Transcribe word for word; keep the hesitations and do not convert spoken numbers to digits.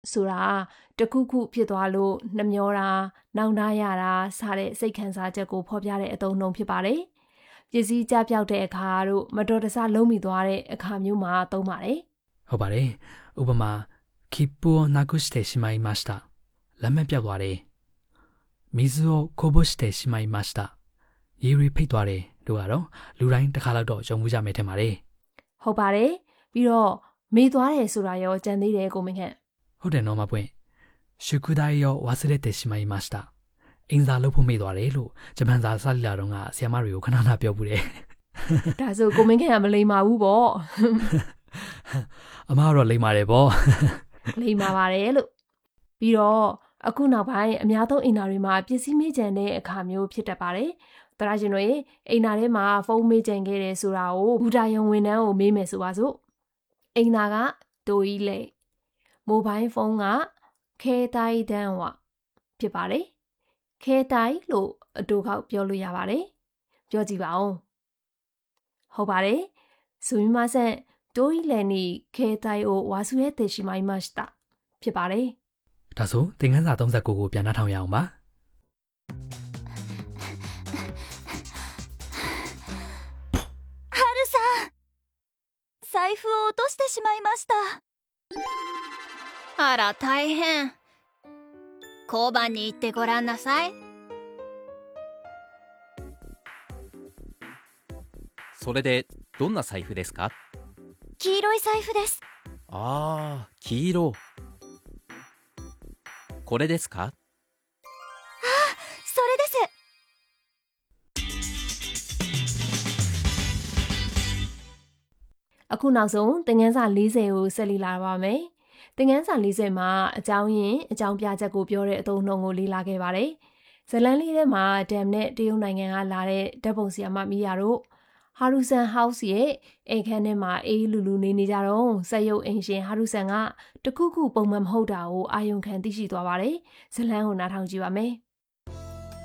ဆိုတာတခုခုဖြစ်သွားလို့နှမျောတာနောင်တရတာစတဲ့စိတ်ခံစားချက်ကိုဖော်ပြတဲ့အသုံးအနှုန်းဖြစ်ပါတယ်ပစ္စည်းကြပြောက်တဲ့အခါတို့မတော်တဆလုံးမိသွားတဲ့အခါမျိုးမှာသုံးပါတယ်ဟုတ်ပါတယ်ဥပမာ切符をなくしてしまいましたလက်မှတ်ပြောက်သွားတယ်水をこぼしてしまいましたရေရီဖိတ်သွားတယ်တို့ကတော့လူတိုင်းတစ်ခါတော့ကြုံမှုကြမယ်ထင်ပါတယ်ဟုတ်ပါတယ်ပြီးတော့မေ့သွားတယ်ဆိုတာရောကြံသေးတယ်ကိုမင်းခန့်ဟုတ်တယ်နော်မပွင့်宿題を忘れてしまいましたအင်စာလုပ်ဖို့မေ့သွားတယ်လို့ဂျပန်စာစလီလာတော့ကဆီယမတွေကိုခဏခဏပြောဘူးတယ်ဒါဆိုကိုမင်းခန့်ကမလိမ္မာဘူးပေါ့အမကတော့လိမ္မာတယ်ပေါ့လိမ္မာပါတယ်လို့ပြီးတော့အခုနောက်ပိုင်းအများဆုံးအိမ်သာတွေမှာပစ္စည်းမေ့ကြံတဲ့အခါမျိုးဖြစ်တတ်ပါတယ်။တရားရှင်တွေအိမ်သာထဲမှာဖုန်းမေ့ကြံခဲ့တယ်ဆိုတာကိုဘူတာယုံဝန်ထမ်းကိုမေးမယ်ဆိုပါစို့။အိမ်သာကတိုးကြီးလေမိုဘိုင်းဖုန်းကခဲတိုင်းတန်းဝဖြစ်ပါတယ်။ခဲတိုင်းလို့အတူကောက်ပြောလို့ရပါတယ်။ပြောကြည့်ပါဦး။ဟုတ်ပါတယ်။ဆိုရင်မဆက်တိုးကြီးလေနီခဲတိုင်းကိုဝါဆူရဲ့တေရှိမိုင်းမတ်တာဖြစ်ပါတယ်။ဒါဆိုသင်ခန်းစာ三十九ကိုပြန်နှားထောင်ရအောင်ပါハルさん財布を落としてしまいましたあら大変交番に行ってごらんなさいそれでどんな財布ですか黄色い財布ですああ黄色これですかあ、それですအခုနောက်ဆုံးသင်ခန်းစာ၄၀ကိုဆက်လီလာပါမယ်။သင်ခန်းစာ၄၀မှာအကြောင်းရင်းအကြောင်းပြချက်ကိုပြောတဲ့အသုံးအနှုန်းကိုလေ့လာခဲ့ပါတယ်။ဇလန်းလေးထဲမှာဒမ်နဲ့တရုတ်နိုင်ငံကလာတဲ့ဓာတ်ပုံဆရာမမီယာတို့ဟာရူဆန်ဟောက်စ်ရဲ့အိမ်ခန်းထဲမှာအေးလူလူနေနေကြတော့စက်ရုပ်အင်ရှင်ဟာရူဆန်ကတခုခုပုံမှန်မဟုတ်တာကိုအာယုံခံသိရှိသွားပါတယ်။ဇလန်းကိုနားထောင်ကြည့်ပါမယ်။